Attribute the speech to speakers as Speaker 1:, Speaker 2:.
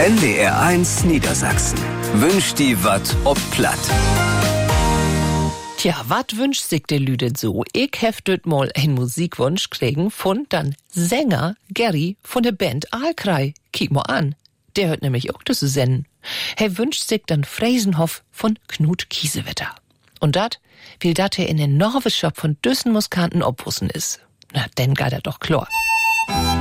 Speaker 1: NDR1 Niedersachsen. Wünscht die wat ob platt.
Speaker 2: Tja, wat wünscht sich de Lüdet so? Ich heftet mal einen Musikwunsch kriegen von dann Sänger Gary von der Band Aalkrei. Kick mal an. Der hört nämlich auch das Senden. Er wünscht sich dann Fräsenhof von Knut Kiesewetter. Und dat, will dat er in den Norweshop von Düssen Muskanten obwussen is. Na, denn geht er doch klar.